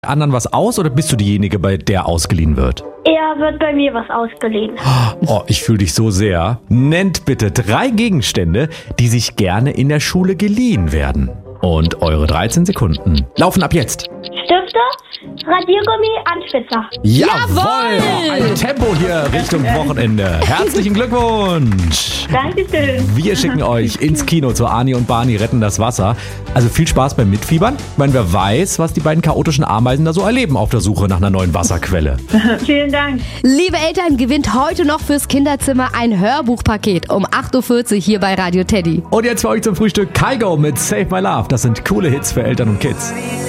anderen was aus oder bist du diejenige, bei der ausgeliehen wird? Er wird bei mir was ausgeliehen. Oh, ich fühle dich so sehr. Nennt bitte 3 Gegenstände, die sich gerne in der Schule geliehen werden. Und eure 13 Sekunden laufen ab jetzt. Stifte, Radiergummi, Anspitzer. Jawohl! Ein Tempo hier Richtung Wochenende. Herzlichen Glückwunsch! Dankeschön. Wir schicken euch ins Kino zu Ani und Barney retten das Wasser. Also viel Spaß beim Mitfiebern. Ich meine, wer weiß, was die beiden chaotischen Ameisen da so erleben auf der Suche nach einer neuen Wasserquelle. Vielen Dank. Liebe Eltern, gewinnt heute noch fürs Kinderzimmer ein Hörbuchpaket um 8.40 Uhr hier bei Radio Teddy. Und jetzt für euch zum Frühstück Kygo mit Save My Love. Das sind coole Hits für Eltern und Kids.